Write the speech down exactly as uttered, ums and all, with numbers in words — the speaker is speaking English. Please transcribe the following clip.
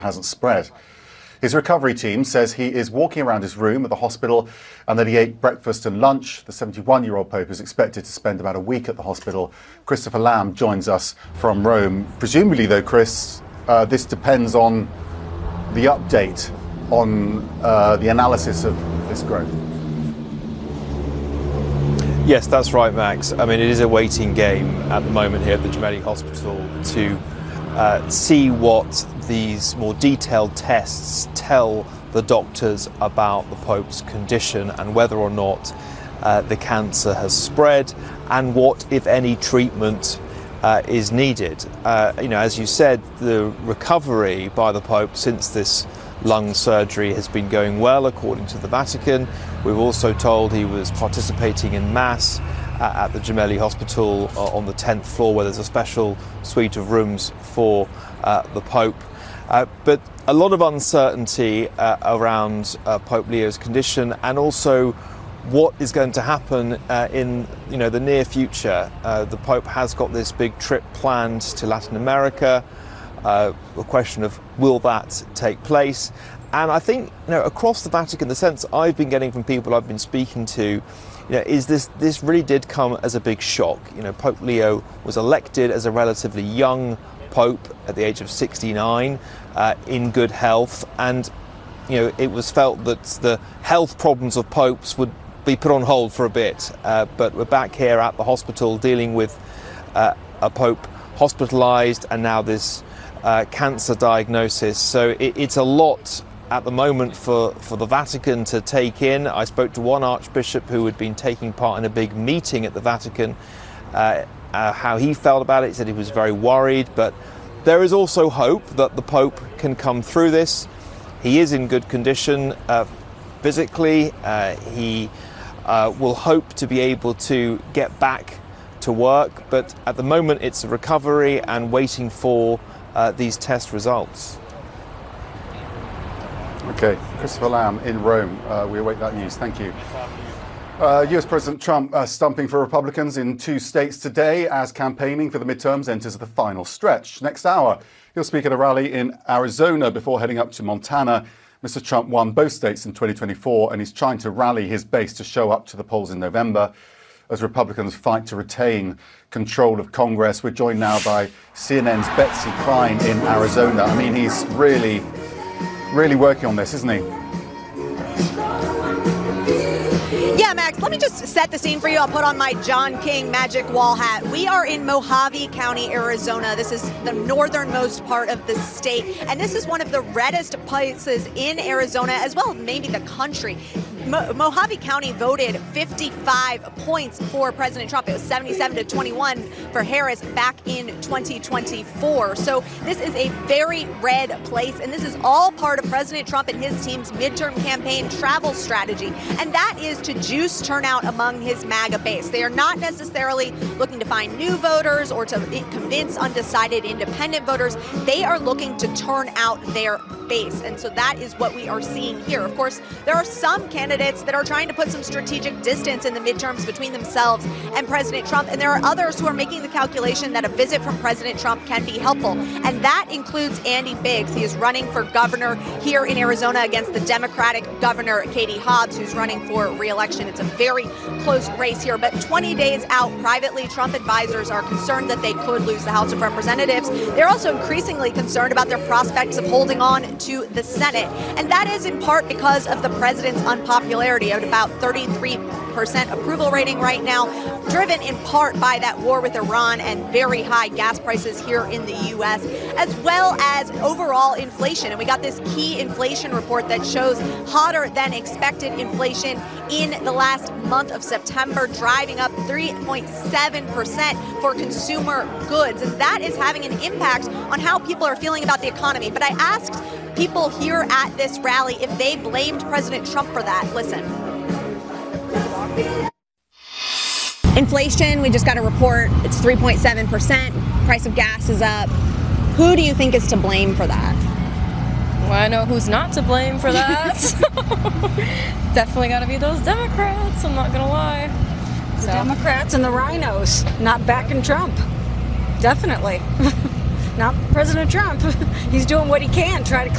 hasn't spread. His recovery team says he is walking around his room at the hospital and that he ate breakfast and lunch. The seventy-one-year-old Pope is expected to spend about a week at the hospital. Christopher Lamb joins us from Rome. Presumably, though, Chris, uh, this depends on the update on uh, the analysis of this growth. Yes, that's right, Max. I mean, it is a waiting game at the moment here at the Gemelli Hospital to uh, see what these more detailed tests tell the doctors about the Pope's condition and whether or not uh, the cancer has spread and what, if any, treatment uh, is needed. Uh, you know, as you said, the recovery by the Pope since this lung surgery has been going well, according to the Vatican. We've also told he was participating in Mass uh, at the Gemelli Hospital uh, on the tenth floor, where there's a special suite of rooms for uh, the Pope. Uh, but a lot of uncertainty uh, around uh, Pope Leo's condition, and also what is going to happen uh, in you know the near future. Uh, the Pope has got this big trip planned to Latin America. Uh, the question of will that take place, and I think you know across the Vatican, the sense I've been getting from people I've been speaking to, you know, is this this really did come as a big shock. You know, Pope Leo was elected as a relatively young Pope at the age of sixty-nine, uh, in good health, and you know it was felt that the health problems of popes would be put on hold for a bit. Uh, but we're back here at the hospital dealing with uh, a Pope hospitalised, and now this Uh, cancer diagnosis. So it, it's a lot at the moment for, for the Vatican to take in. I spoke to one archbishop who had been taking part in a big meeting at the Vatican, uh, uh, how he felt about it. He said he was very worried, but there is also hope that the Pope can come through this. He is in good condition uh, physically. Uh, he uh, will hope to be able to get back to work, but at the moment it's a recovery and waiting for Uh, these test results. Okay, Christopher Lamb in Rome. Uh, we await that news. Thank you. Uh, U S President Trump uh, stumping for Republicans in two states today as campaigning for the midterms enters the final stretch. Next hour, he'll speak at a rally in Arizona before heading up to Montana. Mister Trump won both states in twenty twenty-four, and he's trying to rally his base to show up to the polls in November as Republicans fight to retain control of Congress. We're joined now by C N N's Betsy Klein in Arizona. I mean, he's really, really working on this, isn't he? Yeah, Max, let me just set the scene for you. I'll put on my John King magic wall hat. We are in Mojave County, Arizona. This is the northernmost part of the state, and this is one of the reddest places in Arizona, as well as maybe the country. Mo- Mojave County voted fifty-five points for President Trump. It was seventy-seven to twenty-one for Harris back in twenty twenty-four. So this is a very red place, and this is all part of President Trump and his team's midterm campaign travel strategy, and that is to juice turnout among his MAGA base. They are not necessarily looking to find new voters or to convince undecided independent voters. They are looking to turn out their base, and so that is what we are seeing here. Of course, there are some candidates that are trying to put some strategic distance in the midterms between themselves and President Trump, and there are others who are making the calculation that a visit from President Trump can be helpful, and that includes Andy Biggs. He is running for governor here in Arizona against the Democratic governor, Katie Hobbs, who's running for re-election. It's a very close race here, but twenty days out, privately, Trump advisors are concerned that they could lose the House of Representatives. They're also increasingly concerned about their prospects of holding on to the Senate, and that is in part because of the president's unpopularity at about thirty-three percent approval rating right now, driven in part by that war with Iran and very high gas prices here in the U S, as well as overall inflation. And we got this key inflation report that shows hotter than expected inflation in the last month of September, driving up three point seven percent for consumer goods. And that is having an impact on how people are feeling about the economy. But I asked people here at this rally if they blamed President Trump for that. Listen. Inflation, we just got a report. It's three point seven percent. Price of gas is up. Who do you think is to blame for that? Well, I know who's not to blame for that. Definitely got to be those Democrats. I'm not going to lie. The so. Democrats and the rhinos not backing Trump. Definitely. not President Trump. He's doing what he can, try to